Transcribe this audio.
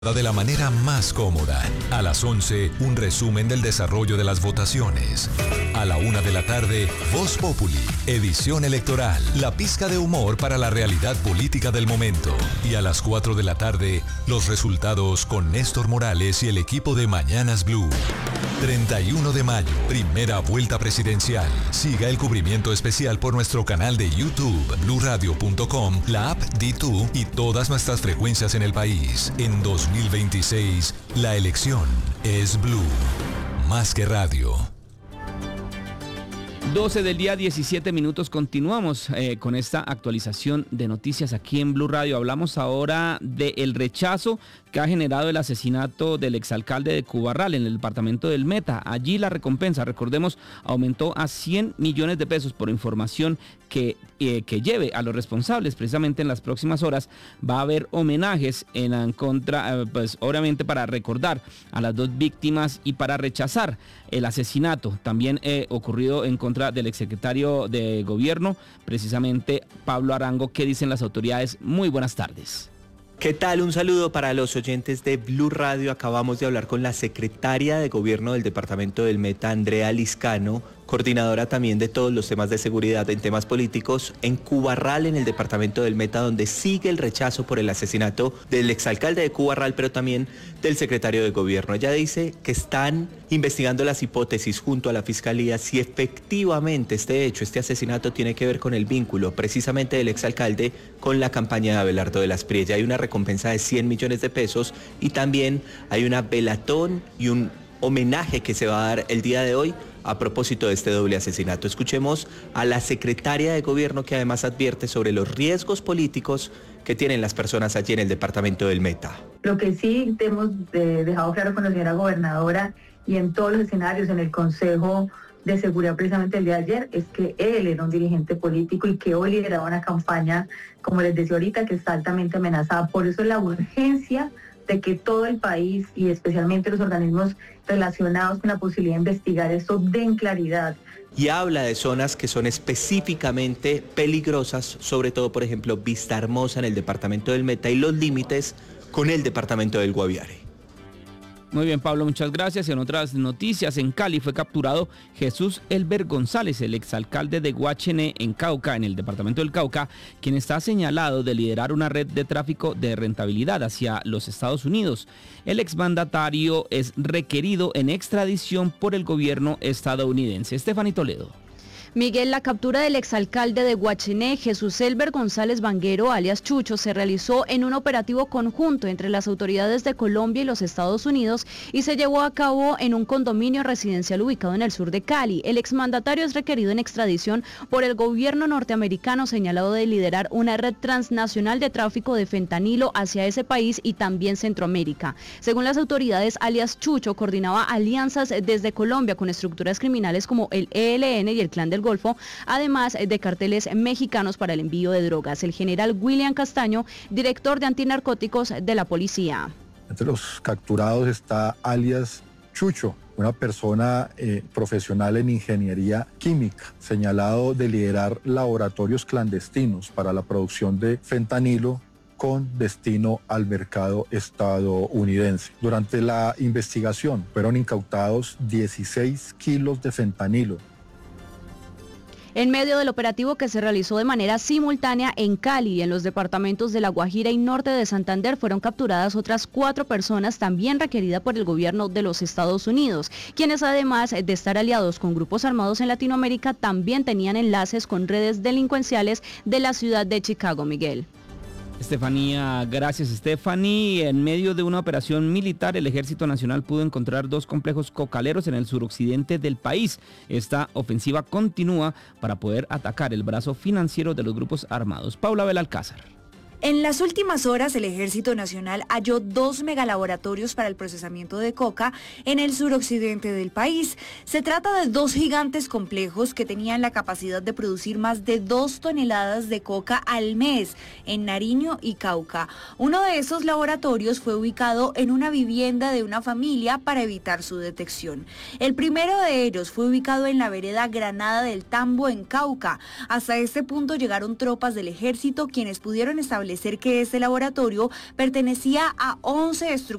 De la manera más cómoda. A las 11, un resumen del desarrollo de las votaciones. A la 1 de la tarde, Voz Populi, edición electoral, la pizca de humor para la realidad política del momento. Y a las 4 de la tarde, los resultados con Néstor Morales y el equipo de Mañanas Blue. 31 de mayo, primera vuelta presidencial. Siga el cubrimiento especial por nuestro canal de YouTube, bluradio.com, la app D2 y todas nuestras frecuencias en el país. En 2026, la elección es Blue. Más que radio. 12 del día, 17 minutos. Continuamos con esta actualización de noticias aquí en Blue Radio. Hablamos ahora del rechazo que ha generado el asesinato del exalcalde de Cubarral en el departamento del Meta. Allí la recompensa, recordemos, aumentó a 100 millones de pesos por información que lleve a los responsables. Precisamente en las próximas horas va a haber homenajes en contra, pues obviamente para recordar a las dos víctimas y para rechazar el asesinato también ocurrido en contra del exsecretario de gobierno, precisamente Pablo Arango. ¿Qué dicen las autoridades? Muy buenas tardes. ¿Qué tal? Un saludo para los oyentes de Blue Radio. Acabamos de hablar con la secretaria de Gobierno del Departamento del Meta, Andrea Liscano, coordinadora también de todos los temas de seguridad en temas políticos en Cubarral, en el Departamento del Meta, donde sigue el rechazo por el asesinato del exalcalde de Cubarral, pero también del secretario de Gobierno. Ella dice que están investigando las hipótesis junto a la Fiscalía si efectivamente este hecho, este asesinato, tiene que ver con el vínculo precisamente del exalcalde con la campaña de Abelardo de las Priella. Hay una recompensa de 100 millones de pesos y también hay una velatón y un homenaje que se va a dar el día de hoy a propósito de este doble asesinato. Escuchemos a la secretaria de Gobierno, que además advierte sobre los riesgos políticos que tienen las personas allí en el departamento del Meta. Lo que sí hemos dejado claro con la señora gobernadora y en todos los escenarios, en el Consejo de Seguridad precisamente el día de ayer, es que él era un dirigente político y que hoy lideraba una campaña, como les decía ahorita, que está altamente amenazada. Por eso la urgencia de que todo el país y especialmente los organismos relacionados con la posibilidad de investigar esto den claridad. Y habla de zonas que son específicamente peligrosas, sobre todo, por ejemplo, Vista Hermosa en el departamento del Meta y los límites con el departamento del Guaviare. Muy bien, Pablo, muchas gracias. Y en otras noticias, en Cali fue capturado Jesús Elber González, el exalcalde de Guachené en Cauca, en el departamento del Cauca, quien está señalado de liderar una red de tráfico de rentabilidad hacia los Estados Unidos. El exmandatario es requerido en extradición por el gobierno estadounidense. Estefanía Toledo. Miguel, la captura del exalcalde de Guachené, Jesús Elber González Vanguero, alias Chucho, se realizó en un operativo conjunto entre las autoridades de Colombia y los Estados Unidos y se llevó a cabo en un condominio residencial ubicado en el sur de Cali. El exmandatario es requerido en extradición por el gobierno norteamericano, señalado de liderar una red transnacional de tráfico de fentanilo hacia ese país y también Centroamérica. Según las autoridades, alias Chucho coordinaba alianzas desde Colombia con estructuras criminales como el ELN y el Clan del Golfo, además de carteles mexicanos para el envío de drogas. El general William Castaño, director de antinarcóticos de la policía. Entre los capturados está alias Chucho, una persona profesional en ingeniería química, señalado de liderar laboratorios clandestinos para la producción de fentanilo con destino al mercado estadounidense. Durante la investigación fueron incautados 16 kilos de fentanilo. En medio del operativo que se realizó de manera simultánea en Cali y en los departamentos de La Guajira y norte de Santander, fueron capturadas otras 4 personas también requeridas por el gobierno de los Estados Unidos, quienes además de estar aliados con grupos armados en Latinoamérica, también tenían enlaces con redes delincuenciales de la ciudad de Chicago. Miguel. Estefanía, gracias Stephanie. En medio de una operación militar, el Ejército Nacional pudo encontrar 2 complejos cocaleros en el suroccidente del país. Esta ofensiva continúa para poder atacar el brazo financiero de los grupos armados. Paula Belalcázar. En las últimas horas, el Ejército Nacional halló 2 megalaboratorios para el procesamiento de coca en el suroccidente del país. Se trata de 2 gigantes complejos que tenían la capacidad de producir más de 2 toneladas de coca al mes en Nariño y Cauca. Uno de esos laboratorios fue ubicado en una vivienda de una familia para evitar su detección. El primero de ellos fue ubicado en la vereda Granada del Tambo en Cauca. Hasta este punto llegaron tropas del ejército, quienes pudieron establecer establecer que este laboratorio pertenecía a 11 estructuras